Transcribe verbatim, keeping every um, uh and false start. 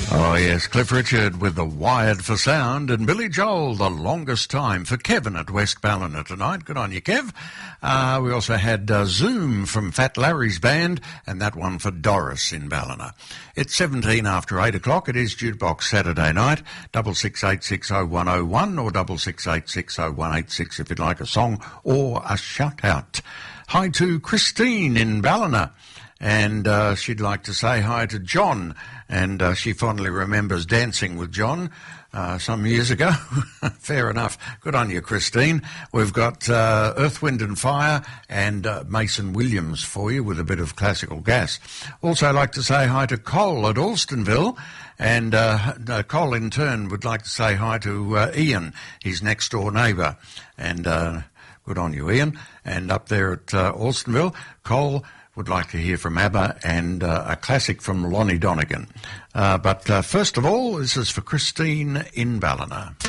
Oh, yes, Cliff Richard with the Wired for Sound, and Billy Joel, The Longest Time, for Kevin at West Ballina tonight. Good on you, Kev. Uh, we also had uh, Zoom from Fat Larry's band, and that one for Doris in Ballina. It's seventeen after eight o'clock. It is Jukebox Saturday night, double six eight six oh one oh one or double six eight six oh one eight six if you'd like a song or a shout-out. Hi to Christine in Ballina. And uh, she'd like to say hi to John, and uh, she fondly remembers dancing with John uh, some years ago. Fair enough. Good on you, Christine. We've got uh, Earth, Wind and Fire and uh, Mason Williams for you with a bit of classical gas. Also like to say hi to Cole at Alstonville, and uh, uh, Cole in turn would like to say hi to uh, Ian, his next door neighbour. And uh, good on you, Ian. And up there at uh, Alstonville, Cole would like to hear from ABBA and uh, a classic from Lonnie Donegan. Uh, but uh, first of all, this is for Christine in Ballina.